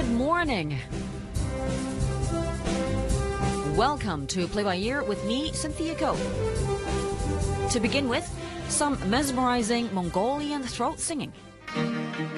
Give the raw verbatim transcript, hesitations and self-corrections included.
Good morning. Welcome to Play by Ear with me, Cynthia Ko. To begin with, some mesmerizing Mongolian throat singing.